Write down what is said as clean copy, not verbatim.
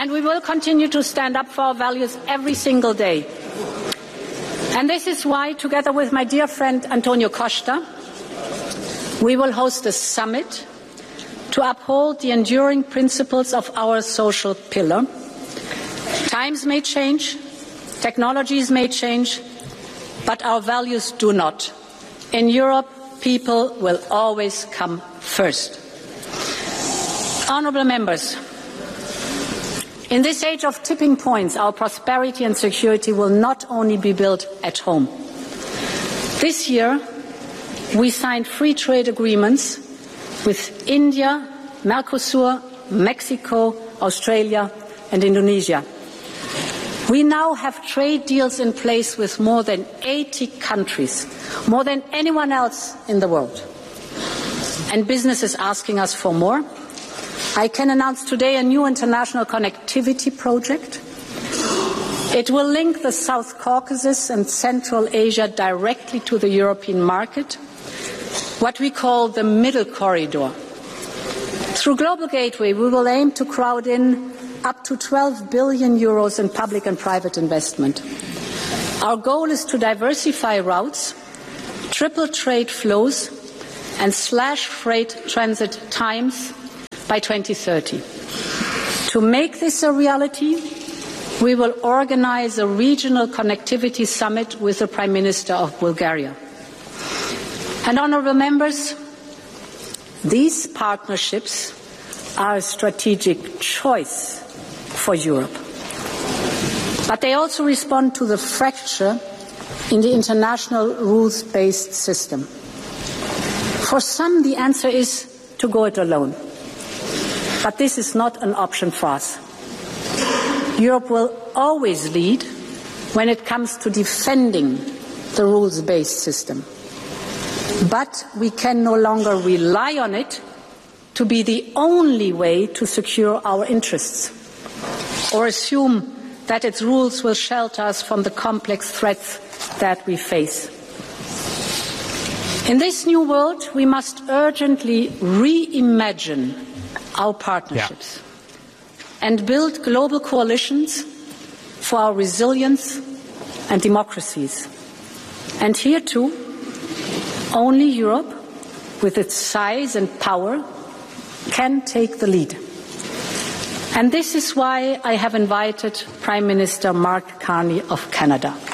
And we will continue to stand up for our values every single day. And this is why, together with my dear friend Antonio Costa, we will host a summit to uphold the enduring principles of our social pillar. Times may change, technologies may change, but our values do not. In Europe, people will always come first. Honourable members, in this age of tipping points, our prosperity and security will not only be built at home. This year, we signed free trade agreements with India, Mercosur, Mexico, Australia and Indonesia. We now have trade deals in place with more than 80 countries, more than anyone else in the world. And business is asking us for more. I can announce today a new international connectivity project. It will link the South Caucasus and Central Asia directly to the European market, what we call the Middle Corridor. Through Global Gateway, we will aim to crowd in up to 12 billion euros in public and private investment. Our goal is to diversify routes, triple trade flows, and slash freight transit times by 2030. To make this a reality, we will organize a regional connectivity summit with the Prime Minister of Bulgaria. And honourable members, these partnerships are a strategic choice for Europe. But they also respond to the fracture in the international rules-based system. For some, the answer is to go it alone. But this is not an option for us. Europe will always lead when it comes to defending the rules-based system. But we can no longer rely on it to be the only way to secure our interests, or assume that its rules will shelter us from the complex threats that we face. In this new world, we must urgently reimagine our partnerships and build global coalitions for our resilience and democracies. And here too, only Europe, with its size and power, can take the lead. And this is why I have invited Prime Minister Mark Carney of Canada.